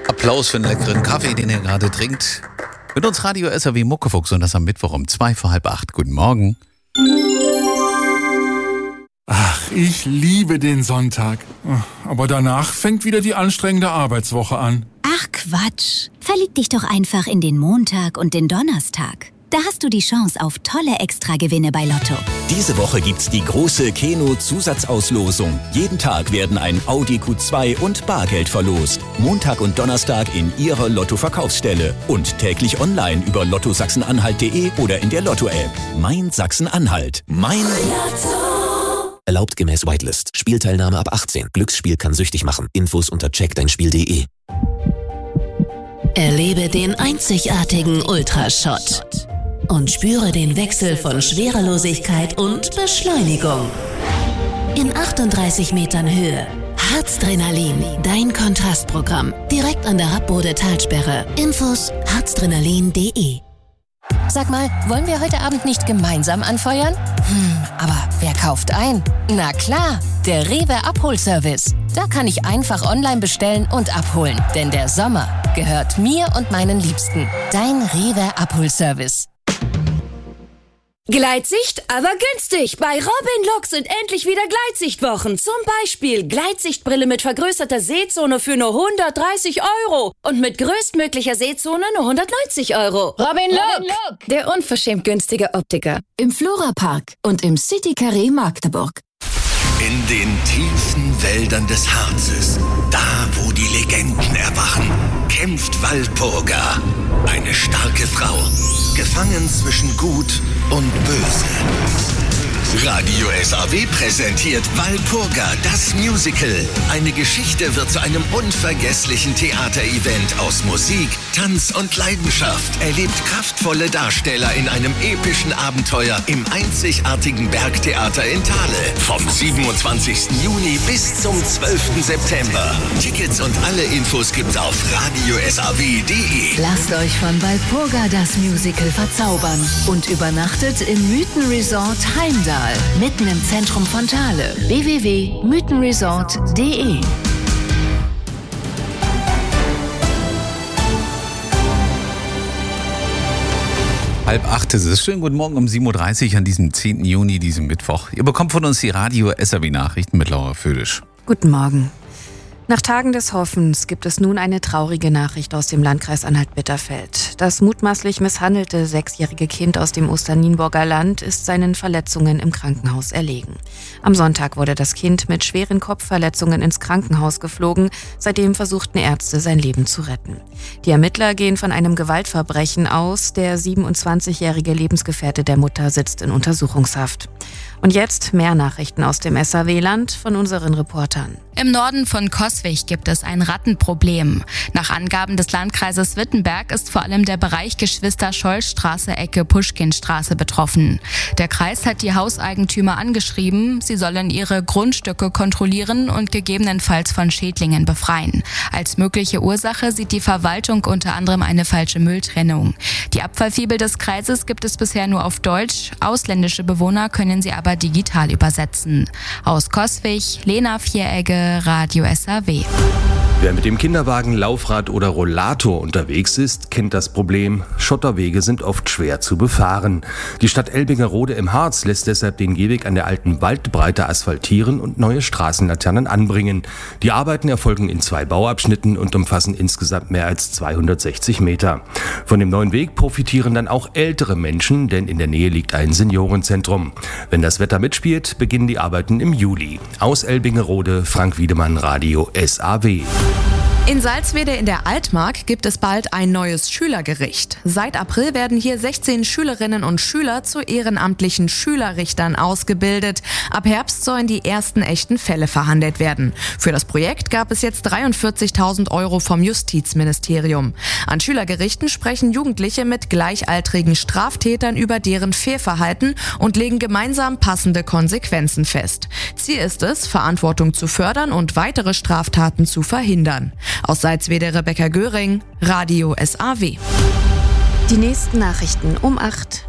Applaus für einen leckeren Kaffee, den ihr gerade trinkt. Mit uns Radio SAW Muckefuchs und das am Mittwoch um 7:45. Guten Morgen. Ach, ich liebe den Sonntag. Aber danach fängt wieder die anstrengende Arbeitswoche an. Ach Quatsch. Verlieb dich doch einfach in den Montag und den Donnerstag. Da hast du die Chance auf tolle Extragewinne bei Lotto. Diese Woche gibt's die große Keno-Zusatzauslosung. Jeden Tag werden ein Audi Q2 und Bargeld verlost. Montag und Donnerstag in Ihrer Lotto-Verkaufsstelle. Und täglich online über lottosachsen-anhalt.de oder in der Lotto-App. Mein Sachsen-Anhalt. Mein Lotto. Erlaubt gemäß Whitelist. Spielteilnahme ab 18. Glücksspiel kann süchtig machen. Infos unter checkdeinspiel.de. Erlebe den einzigartigen Ultrashot und spüre den Wechsel von Schwerelosigkeit und Beschleunigung. In 38 Metern Höhe. Harzdrenalin, dein Kontrastprogramm. Direkt an der Rappbode-Talsperre. Infos harzdrenalin.de. Sag mal, wollen wir heute Abend nicht gemeinsam anfeuern? Aber wer kauft ein? Na klar, der Rewe Abholservice. Da kann ich einfach online bestellen und abholen. Denn der Sommer gehört mir und meinen Liebsten. Dein Rewe Abholservice. Gleitsicht, aber günstig. Bei Robin sind endlich wieder Gleitsichtwochen. Zum Beispiel Gleitsichtbrille mit vergrößerter Sehzone für nur 130 €. Und mit größtmöglicher Sehzone nur 190 €. Robin Look, der unverschämt günstige Optiker. Im Florapark und im City Carré Magdeburg. In den tiefen Wäldern des Harzes, da wo die Legenden erwachen, kämpft Walpurga. Eine starke Frau, gefangen zwischen Gut und Böse. Radio SAW präsentiert Walpurga, das Musical. Eine Geschichte wird zu einem unvergesslichen Theaterevent aus Musik, Tanz und Leidenschaft. Erlebt kraftvolle Darsteller in einem epischen Abenteuer im einzigartigen Bergtheater in Thale. Vom 27. Juni bis zum 12. September. Tickets und alle Infos gibt's auf radiosaw.de. Lasst euch von Walpurga das Musical verzaubern und übernachtet im Mythenresort Heimdall. Mitten im Zentrum von Thale. www.mythenresort.de. 7:30 ist es. Schönen guten Morgen um 7:30 Uhr an diesem 10. Juni, diesem Mittwoch. Ihr bekommt von uns die Radio SAW Nachrichten mit Laura Födisch. Guten Morgen. Nach Tagen des Hoffens gibt es nun eine traurige Nachricht aus dem Landkreis Anhalt-Bitterfeld. Das mutmaßlich misshandelte 6-jährige Kind aus dem Osternienburger Land ist seinen Verletzungen im Krankenhaus erlegen. Am Sonntag wurde das Kind mit schweren Kopfverletzungen ins Krankenhaus geflogen. Seitdem versuchten Ärzte, sein Leben zu retten. Die Ermittler gehen von einem Gewaltverbrechen aus. Der 27-jährige Lebensgefährte der Mutter sitzt in Untersuchungshaft. Und jetzt mehr Nachrichten aus dem SAW-Land von unseren Reportern. Im Norden von Coswig gibt es ein Rattenproblem. Nach Angaben des Landkreises Wittenberg ist vor allem der Bereich Geschwister-Scholl-Straße Ecke Puschkinstraße betroffen. Der Kreis hat die Hauseigentümer angeschrieben, sie sollen ihre Grundstücke kontrollieren und gegebenenfalls von Schädlingen befreien. Als mögliche Ursache sieht die Verwaltung unter anderem eine falsche Mülltrennung. Die Abfallfibel des Kreises gibt es bisher nur auf Deutsch. Ausländische Bewohner können sie aber digital übersetzen. Aus Coswig, Lena Vieregge, Radio SAW. Wer mit dem Kinderwagen, Laufrad oder Rollator unterwegs ist, kennt das Problem. Schotterwege sind oft schwer zu befahren. Die Stadt Elbingerode im Harz lässt deshalb den Gehweg an der alten Waldbreite asphaltieren und neue Straßenlaternen anbringen. Die Arbeiten erfolgen in 2 Bauabschnitten und umfassen insgesamt mehr als 260 Meter. Von dem neuen Weg profitieren dann auch ältere Menschen, denn in der Nähe liegt ein Seniorenzentrum. Wenn das Wetter mitspielt, beginnen die Arbeiten im Juli. Aus Elbingerode, Frank Wiedemann, Radio SAW. In Salzwedel in der Altmark gibt es bald ein neues Schülergericht. Seit April werden hier 16 Schülerinnen und Schüler zu ehrenamtlichen Schülerrichtern ausgebildet. Ab Herbst sollen die ersten echten Fälle verhandelt werden. Für das Projekt gab es jetzt 43.000 € vom Justizministerium. An Schülergerichten sprechen Jugendliche mit gleichaltrigen Straftätern über deren Fehlverhalten und legen gemeinsam passende Konsequenzen fest. Ziel ist es, Verantwortung zu fördern und weitere Straftaten zu verhindern. Aus Salzwedel Rebecca Göring, Radio SAW. Die nächsten Nachrichten um 8.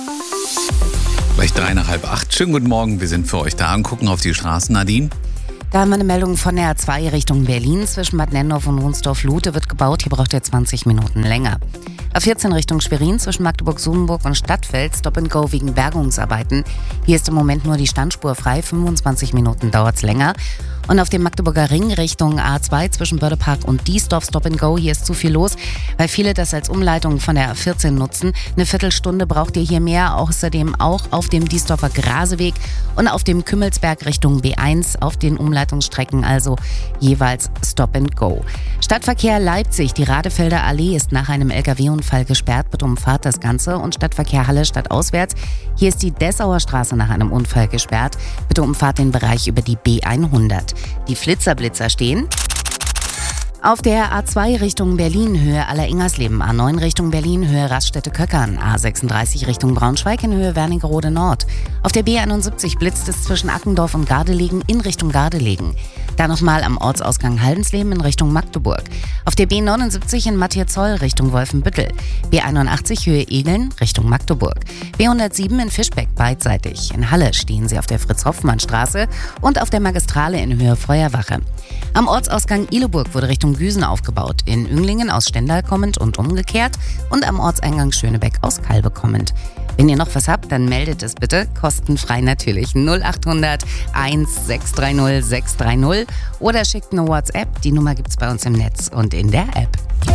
Gleich 7:53. Schönen guten Morgen, wir sind für euch da und gucken auf die Straßen. Nadine? Da haben wir eine Meldung von der A2 Richtung Berlin. Zwischen Bad Nenndorf und Wunsdorf-Lute wird gebaut. Hier braucht ihr 20 Minuten länger. A14 Richtung Schwerin zwischen Magdeburg-Sudenburg und Stadtfeld. Stop and Go wegen Bergungsarbeiten. Hier ist im Moment nur die Standspur frei. 25 Minuten dauert es länger. Und auf dem Magdeburger Ring Richtung A2 zwischen Bördepark und Diesdorf Stop and Go. Hier ist zu viel los, weil viele das als Umleitung von der A14 nutzen. Eine Viertelstunde braucht ihr hier mehr. Außerdem auch auf dem Diesdorfer Graseweg und auf dem Kümmelsberg Richtung B1 auf den Umleitungsstrecken, also jeweils Stop and Go. Stadtverkehr Leipzig, die Radefelder Allee ist nach einem LKW-Unfall gesperrt, bitte umfahrt das Ganze. Und Stadtverkehr Halle stadtauswärts, hier ist die Dessauer Straße nach einem Unfall gesperrt, bitte umfahrt den Bereich über die B100. Die Flitzer-Blitzer stehen auf der A2 Richtung Berlin, Höhe Aller-Ingersleben, A9 Richtung Berlin, Höhe Raststätte-Köckern, A36 Richtung Braunschweig in Höhe Wernigerode Nord. Auf der B71 blitzt es zwischen Ackendorf und Gardelegen in Richtung Gardelegen. Da nochmal am Ortsausgang Haldensleben in Richtung Magdeburg. Auf der B79 in Matthias-Zoll Richtung Wolfenbüttel. B81 Höhe Egeln Richtung Magdeburg. B107 in Fischbeck beidseitig. In Halle stehen sie auf der Fritz-Hoffmann-Straße und auf der Magistrale in Höhe Feuerwache. Am Ortsausgang Ihleburg wurde Richtung Güsen aufgebaut. In Ünglingen aus Stendal kommend und umgekehrt und am Ortseingang Schönebeck aus Kalbe kommend. Wenn ihr noch was habt, dann meldet es bitte, kostenfrei natürlich, 0800 1630 630 oder schickt eine WhatsApp, die Nummer gibt's bei uns im Netz und in der App.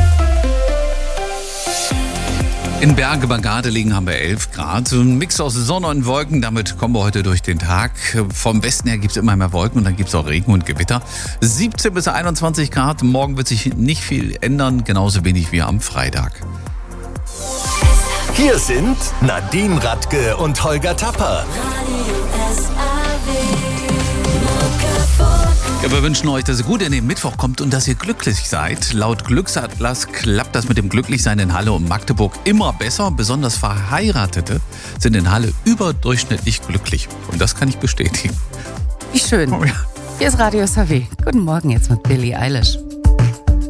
In Berge bei Gardelegen haben wir 11 Grad. So ein Mix aus Sonne und Wolken, damit kommen wir heute durch den Tag. Vom Westen her gibt es immer mehr Wolken und dann gibt es auch Regen und Gewitter. 17 bis 21 Grad, morgen wird sich nicht viel ändern, genauso wenig wie am Freitag. Hier sind Nadine Radke und Holger Tapper. Ja, wir wünschen euch, dass ihr gut in den Mittwoch kommt und dass ihr glücklich seid. Laut Glücksatlas klappt das mit dem Glücklichsein in Halle und Magdeburg immer besser. Besonders Verheiratete sind in Halle überdurchschnittlich glücklich. Und das kann ich bestätigen. Wie schön. Oh ja. Hier ist Radio SAW. Guten Morgen jetzt mit Billie Eilish.